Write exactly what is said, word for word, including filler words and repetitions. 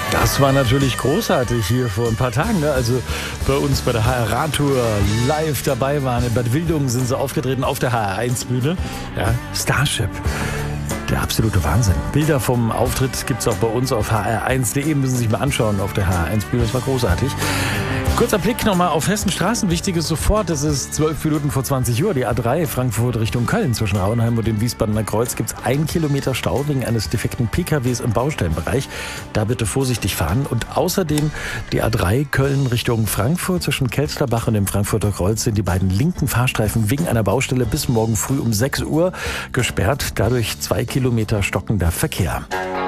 Das war natürlich großartig hier vor ein paar Tagen, ne? Also bei uns bei der H R Radtour live dabei waren. In Bad Wildungen sind sie aufgetreten auf der H R eins Bühne. Ja, Starship. Der absolute Wahnsinn. Bilder vom Auftritt gibt es auch bei uns auf h r eins punkt d e. Müssen Sie sich mal anschauen auf der H R eins Bühne. Das war großartig. Kurzer Blick nochmal auf Hessenstraßen. Wichtiges sofort. Es ist zwölf Minuten vor zwanzig Uhr. Die A drei Frankfurt Richtung Köln zwischen Rauenheim und dem Wiesbadener Kreuz gibt es ein Kilometer Stau wegen eines defekten P K Ws im Baustellenbereich. Da bitte vorsichtig fahren. Und außerdem die A drei Köln Richtung Frankfurt zwischen Kelsterbach und dem Frankfurter Kreuz sind die beiden linken Fahrstreifen wegen einer Baustelle bis morgen früh um sechs Uhr gesperrt. Dadurch zwei Kilometer stockender Verkehr.